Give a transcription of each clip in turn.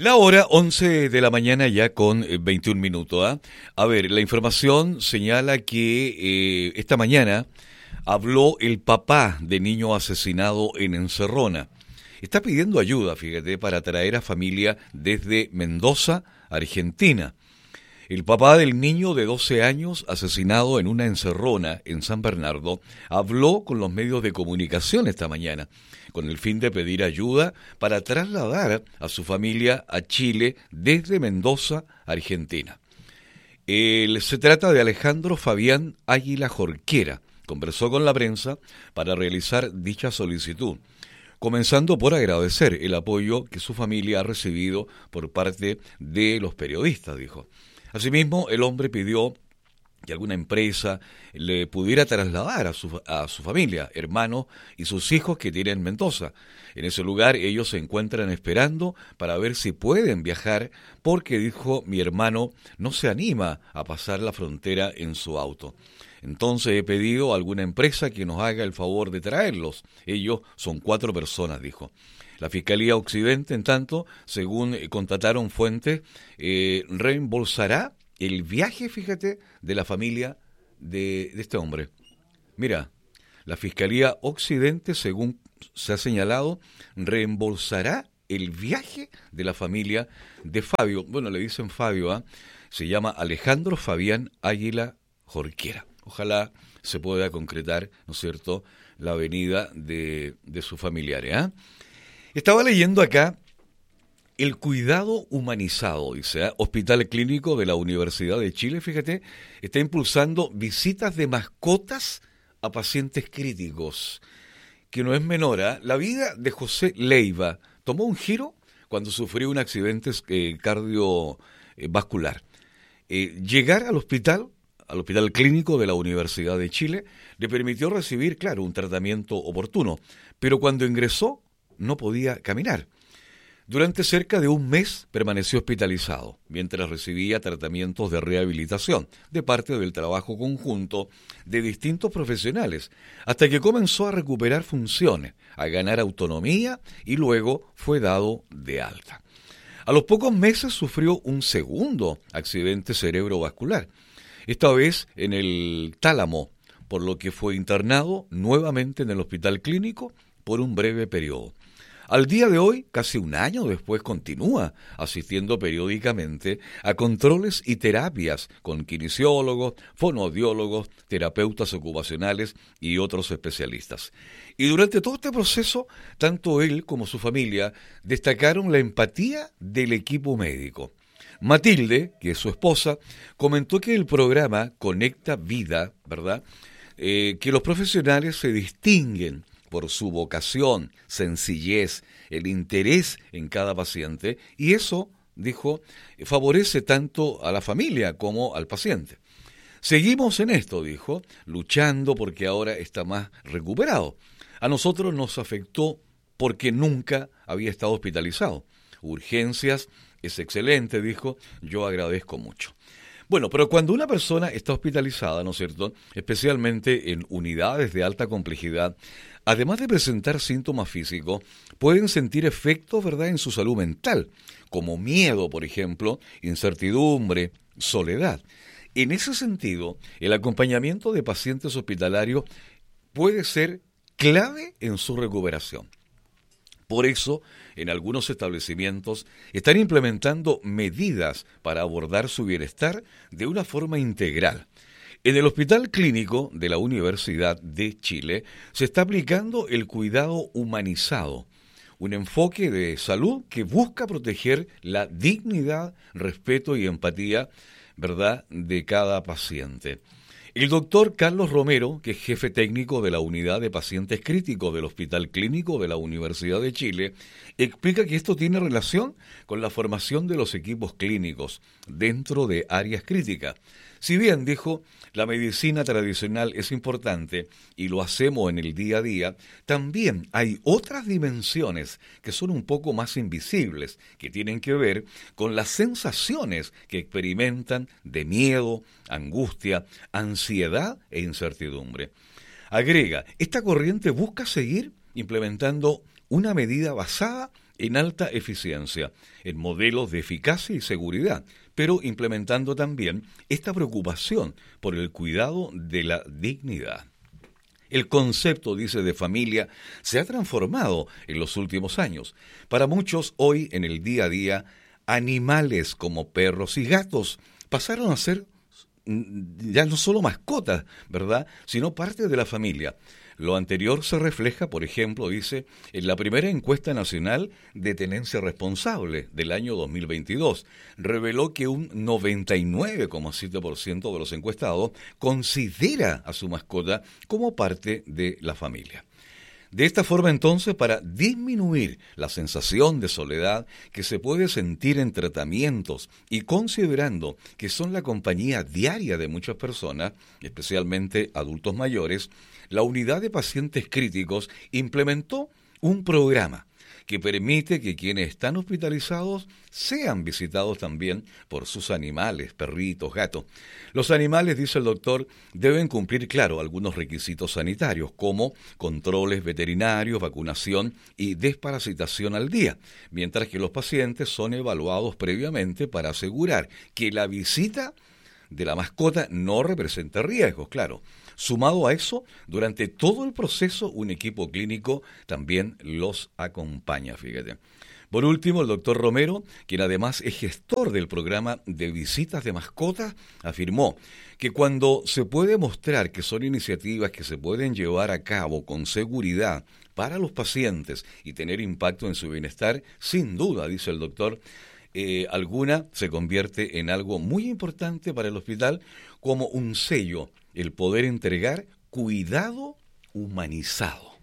La hora 11 de la mañana ya con 21 minutos. ¿Ah? A ver, la información señala que esta mañana habló el papá de niño asesinado en Encerrona. Está pidiendo ayuda, fíjate, para traer a familia desde Mendoza, Argentina. El papá del niño de 12 años asesinado en una encerrona en San Bernardo habló con los medios de comunicación esta mañana con el fin de pedir ayuda para trasladar a su familia a Chile desde Mendoza, Argentina. Se trata de Alejandro Fabián Águila Jorquera. Conversó con la prensa para realizar dicha solicitud, comenzando por agradecer el apoyo que su familia ha recibido por parte de los periodistas, dijo. Asimismo, el hombre pidió que alguna empresa le pudiera trasladar a su familia, hermanos y sus hijos que tienen en Mendoza. En ese lugar ellos se encuentran esperando para ver si pueden viajar porque, dijo, mi hermano no se anima a pasar la frontera en su auto. Entonces he pedido a alguna empresa que nos haga el favor de traerlos. Ellos son 4 personas, dijo. La Fiscalía Occidente, en tanto, según constataron fuentes, reembolsará el viaje, fíjate, de la familia de este hombre. Mira, la Fiscalía Occidente, según se ha señalado, reembolsará el viaje de la familia de Fabio. Bueno, le dicen Fabio, ¿eh? Se llama Alejandro Fabián Águila Jorquera. Ojalá se pueda concretar, ¿no es cierto?, la venida de sus familiares, ¿eh? Estaba leyendo acá el cuidado humanizado, dice, ¿eh? Hospital Clínico de la Universidad de Chile, fíjate, está impulsando visitas de mascotas a pacientes críticos, que no es menor, ¿eh? La vida de José Leiva tomó un giro cuando sufrió un accidente cardiovascular. Llegar al hospital clínico de la Universidad de Chile, le permitió recibir, claro, un tratamiento oportuno, pero cuando ingresó no podía caminar. Durante cerca de un mes permaneció hospitalizado, mientras recibía tratamientos de rehabilitación de parte del trabajo conjunto de distintos profesionales, hasta que comenzó a recuperar funciones, a ganar autonomía y luego fue dado de alta. A los pocos meses sufrió un segundo accidente cerebrovascular, esta vez en el tálamo, por lo que fue internado nuevamente en el hospital clínico por un breve periodo. Al día de hoy, casi un año después, continúa asistiendo periódicamente a controles y terapias con kinesiólogos, fonoaudiólogos, terapeutas ocupacionales y otros especialistas. Y durante todo este proceso, tanto él como su familia destacaron la empatía del equipo médico. Matilde, que es su esposa, comentó que el programa Conecta Vida, ¿verdad?, que los profesionales se distinguen por su vocación, sencillez, el interés en cada paciente, y eso, dijo, favorece tanto a la familia como al paciente. Seguimos en esto, dijo, luchando porque ahora está más recuperado. A nosotros nos afectó porque nunca había estado hospitalizado. Urgencias es excelente, dijo, yo agradezco mucho. Bueno, pero cuando una persona está hospitalizada, ¿no es cierto?, especialmente en unidades de alta complejidad, además de presentar síntomas físicos, pueden sentir efectos, ¿verdad?, en su salud mental, como miedo, por ejemplo, incertidumbre, soledad. En ese sentido, el acompañamiento de pacientes hospitalarios puede ser clave en su recuperación. Por eso, en algunos establecimientos están implementando medidas para abordar su bienestar de una forma integral. En el Hospital Clínico de la Universidad de Chile se está aplicando el cuidado humanizado, un enfoque de salud que busca proteger la dignidad, respeto y empatía, ¿verdad?, de cada paciente. El doctor Carlos Romero, que es jefe técnico de la Unidad de Pacientes Críticos del Hospital Clínico de la Universidad de Chile, explica que esto tiene relación con la formación de los equipos clínicos dentro de áreas críticas. Si bien, dijo, la medicina tradicional es importante y lo hacemos en el día a día, también hay otras dimensiones que son un poco más invisibles, que tienen que ver con las sensaciones que experimentan de miedo, angustia, ansiedad e incertidumbre. Agrega, esta corriente busca seguir implementando una medida basada en alta eficiencia, en modelos de eficacia y seguridad, pero implementando también esta preocupación por el cuidado de la dignidad. El concepto, dice, de familia se ha transformado en los últimos años. Para muchos, hoy, en el día a día, animales como perros y gatos pasaron a ser ya no solo mascotas, ¿verdad?, sino parte de la familia. Lo anterior se refleja, por ejemplo, dice, en la primera encuesta nacional de tenencia responsable del año 2022. Reveló que un 99,7% de los encuestados considera a su mascota como parte de la familia. De esta forma, entonces, para disminuir la sensación de soledad que se puede sentir en tratamientos y considerando que son la compañía diaria de muchas personas, especialmente adultos mayores, la unidad de pacientes críticos implementó un programa que permite que quienes están hospitalizados sean visitados también por sus animales, perritos, gatos. Los animales, dice el doctor, deben cumplir, claro, algunos requisitos sanitarios, como controles veterinarios, vacunación y desparasitación al día, mientras que los pacientes son evaluados previamente para asegurar que la visita de la mascota no representa riesgos, claro. Sumado a eso, durante todo el proceso, un equipo clínico también los acompaña, fíjate. Por último, el doctor Romero, quien además es gestor del programa de visitas de mascotas, afirmó que cuando se puede mostrar que son iniciativas que se pueden llevar a cabo con seguridad para los pacientes y tener impacto en su bienestar, sin duda, dice el doctor, alguna se convierte en algo muy importante para el hospital, como un sello, el poder entregar cuidado humanizado.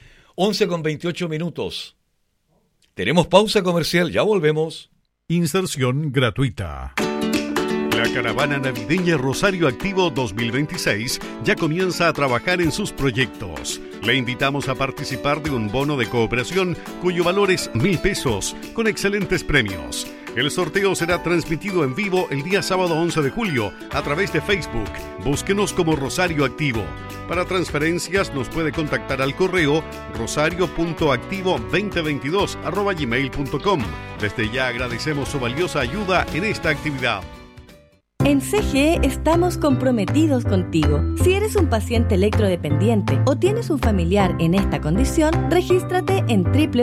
11:28. Tenemos pausa comercial, ya volvemos. Inserción gratuita. La caravana navideña Rosario Activo 2026 ya comienza a trabajar en sus proyectos. Le invitamos a participar de un bono de cooperación cuyo valor es 1.000 pesos, con excelentes premios. El sorteo será transmitido en vivo el día sábado 11 de julio a través de Facebook. Búsquenos como Rosario Activo. Para transferencias nos puede contactar al correo rosario.activo2022@gmail.com. Desde ya agradecemos su valiosa ayuda en esta actividad. En CGE estamos comprometidos contigo. Si eres un paciente electrodependiente o tienes un familiar en esta condición, regístrate en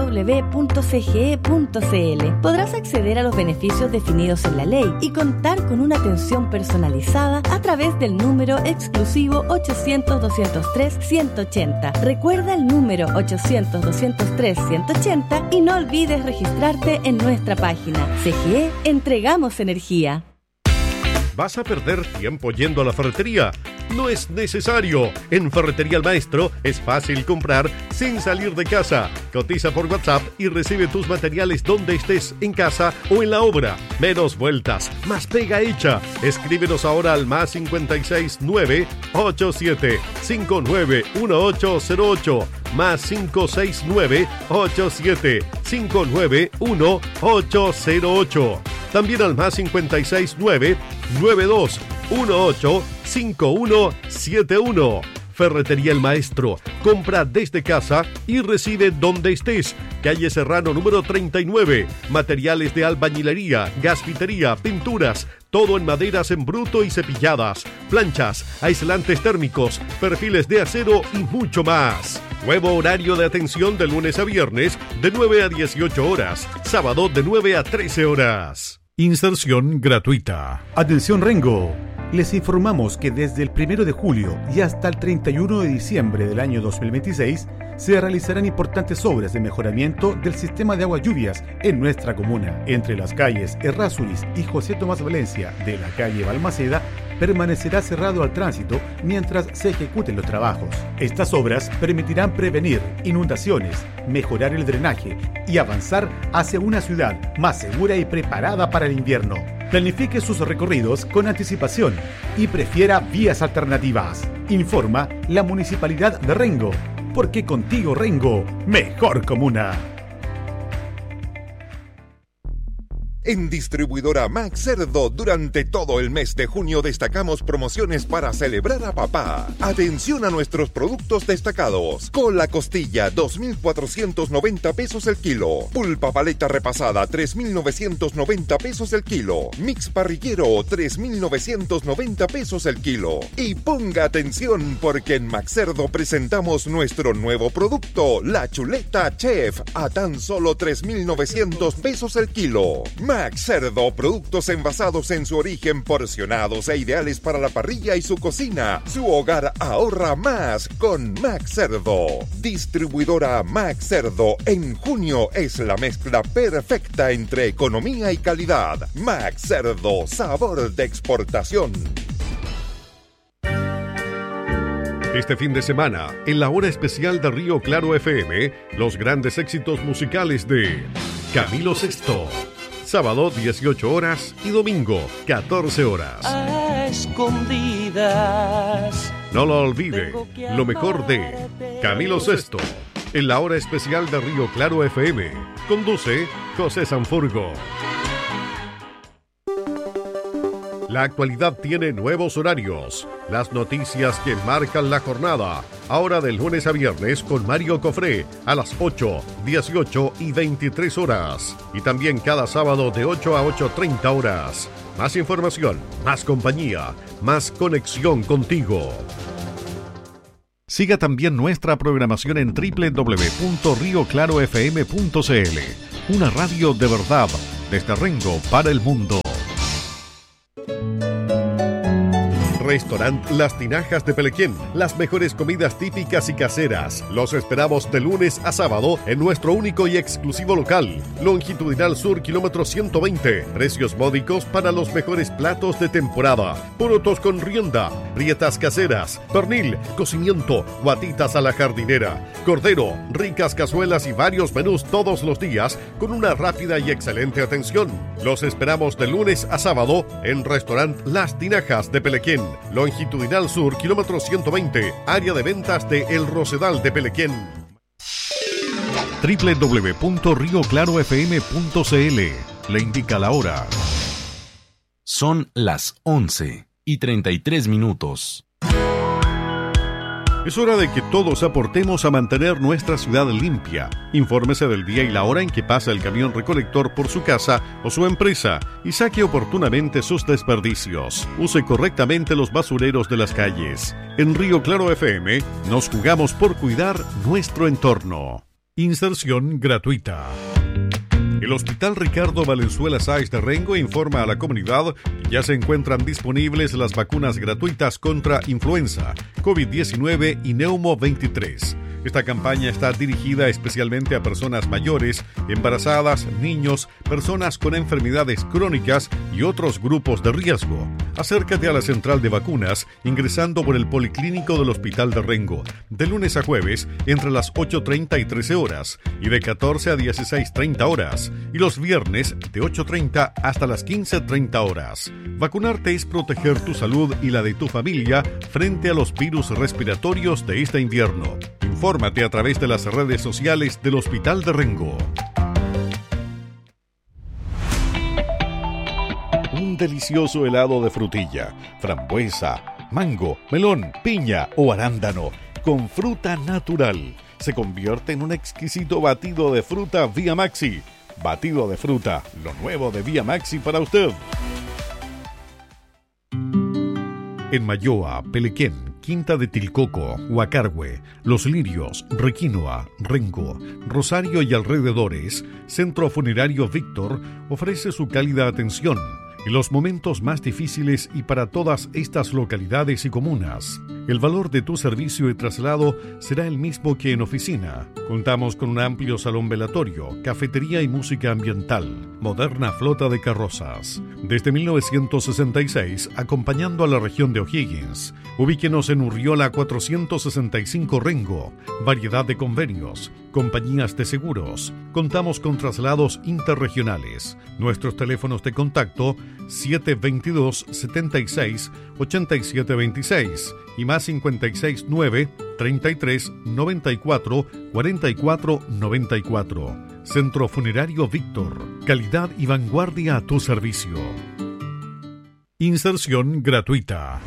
www.cge.cl. Podrás acceder a los beneficios definidos en la ley y contar con una atención personalizada a través del número exclusivo 800-203-180. Recuerda el número 800-203-180 y no olvides registrarte en nuestra página. CGE, entregamos energía. ¿Vas a perder tiempo yendo a la ferretería? No es necesario. En Ferretería El Maestro es fácil comprar sin salir de casa. Cotiza por WhatsApp y recibe tus materiales donde estés, en casa o en la obra. Menos vueltas, más pega hecha. Escríbenos ahora al +56 987 59 1808 +569 87 59 1808. También al +56 992 18 5171. Ferretería El Maestro. Compra desde casa y recibe donde estés. Calle Serrano número 39. Materiales de albañilería, gasfitería, pinturas. Todo en maderas en bruto y cepilladas. Planchas, aislantes térmicos, perfiles de acero y mucho más. Nuevo horario de atención de lunes a viernes de 9 a 18 horas. Sábado de 9 a 13 horas. Inserción gratuita. Atención Rengo. Les informamos que desde el 1 de julio y hasta el 31 de diciembre del año 2026 se realizarán importantes obras de mejoramiento del sistema de aguas lluvias en nuestra comuna. Entre las calles Errázuriz y José Tomás Valencia de la calle Balmaceda permanecerá cerrado al tránsito mientras se ejecuten los trabajos. Estas obras permitirán prevenir inundaciones, mejorar el drenaje y avanzar hacia una ciudad más segura y preparada para el invierno. Planifique sus recorridos con anticipación y prefiera vías alternativas. Informa la Municipalidad de Rengo, porque contigo Rengo, mejor comuna. En Distribuidora Max Cerdo, durante todo el mes de junio destacamos promociones para celebrar a papá. Atención a nuestros productos destacados. Cola costilla, 2.490 pesos el kilo. Pulpa paleta repasada, 3.990 pesos el kilo. Mix parrillero, 3.990 pesos el kilo. Y ponga atención porque en Max Cerdo presentamos nuestro nuevo producto, la chuleta Chef, a tan solo 3.900 pesos el kilo. Max Cerdo, productos envasados en su origen, porcionados e ideales para la parrilla y su cocina. Su hogar ahorra más con Max Cerdo. Distribuidora Max Cerdo, en junio es la mezcla perfecta entre economía y calidad. Max Cerdo, sabor de exportación. Este fin de semana, en la hora especial de Río Claro FM, los grandes éxitos musicales de Camilo Sesto. Sábado 18 horas y domingo 14 horas. A escondidas. No lo olvide, lo mejor de Camilo Sesto, en la hora especial de Río Claro FM. Conduce José Sanfurgo. La actualidad tiene nuevos horarios. Las noticias que marcan la jornada. Ahora de lunes a viernes con Mario Cofré a las 8, 18 y 23 horas. Y también cada sábado de 8 a 8:30 horas. Más información, más compañía, más conexión contigo. Siga también nuestra programación en www.rioclarofm.cl. Una radio de verdad desde Rengo para el mundo. Restaurant Las Tinajas de Pelequén. Las mejores comidas típicas y caseras. Los esperamos de lunes a sábado en nuestro único y exclusivo local. Longitudinal Sur, kilómetro 120. Precios módicos para los mejores platos de temporada. Porotos con rienda, rietas caseras, pernil, cocimiento, guatitas a la jardinera, cordero, ricas cazuelas y varios menús todos los días con una rápida y excelente atención. Los esperamos de lunes a sábado en Restaurant Las Tinajas de Pelequén. Longitudinal Sur, kilómetro 120, área de ventas de El Rosedal de Pelequén. www.rioclarofm.cl le indica la hora. Son las 11:33. Es hora de que todos aportemos a mantener nuestra ciudad limpia. Infórmese del día y la hora en que pasa el camión recolector por su casa o su empresa y saque oportunamente sus desperdicios. Use correctamente los basureros de las calles. En Río Claro FM nos jugamos por cuidar nuestro entorno. Inserción gratuita. El Hospital Ricardo Valenzuela Sáez de Rengo informa a la comunidad que ya se encuentran disponibles las vacunas gratuitas contra influenza, COVID-19 y Neumo 23. Esta campaña está dirigida especialmente a personas mayores, embarazadas, niños, personas con enfermedades crónicas y otros grupos de riesgo. Acércate a la central de vacunas ingresando por el Policlínico del Hospital de Rengo, de lunes a jueves entre las 8:30 y 13 horas y de 14 a 16:30 horas, y los viernes de 8:30 hasta las 15:30 horas. Vacunarte es proteger tu salud y la de tu familia frente a los virus respiratorios de este invierno. Infórmate a través de las redes sociales del Hospital de Rengo. Un delicioso helado de frutilla, frambuesa, mango, melón, piña o arándano con fruta natural se convierte en un exquisito batido de fruta Vía Maxi. Batido de fruta, lo nuevo de Vía Maxi para usted. En Mayoa, Pelequén, Quinta de Tilcoco, Huacarhue, Los Lirios, Requinoa, Rengo, Rosario y alrededores, Centro Funerario Víctor ofrece su cálida atención en los momentos más difíciles y para todas estas localidades y comunas. El valor de tu servicio de traslado será el mismo que en oficina. Contamos con un amplio salón velatorio, cafetería y música ambiental, moderna flota de carrozas. Desde 1966, acompañando a la región de O'Higgins. Ubíquenos en Urriola 465 Rengo. Variedad de convenios, compañías de seguros. Contamos con traslados interregionales. Nuestros teléfonos de contacto 722-76-8726 y más 569-33-94-44-94. Centro Funerario Víctor. Calidad y vanguardia a tu servicio. Inserción gratuita.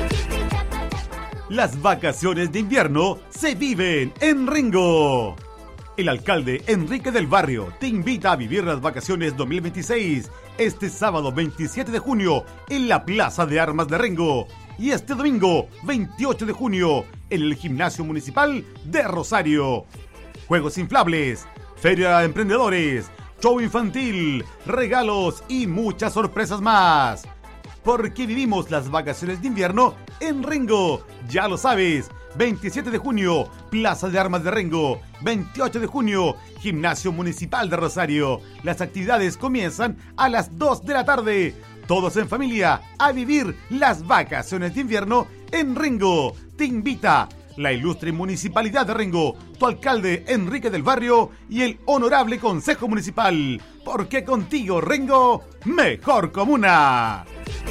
Las vacaciones de invierno se viven en Rengo. El alcalde Enrique del Barrio te invita a vivir las vacaciones 2026 este sábado 27 de junio en la Plaza de Armas de Rengo y este domingo 28 de junio en el Gimnasio Municipal de Rosario. Juegos inflables, feria de emprendedores, show infantil, regalos y muchas sorpresas más. Porque vivimos las vacaciones de invierno en Rengo. Ya lo sabes, 27 de junio, Plaza de Armas de Rengo. 28 de junio, Gimnasio Municipal de Rosario. Las actividades comienzan a las 2 de la tarde. Todos en familia a vivir las vacaciones de invierno en Rengo. Te invita la ilustre Municipalidad de Rengo, tu alcalde Enrique del Barrio y el Honorable Consejo Municipal. Porque contigo, Rengo, mejor comuna.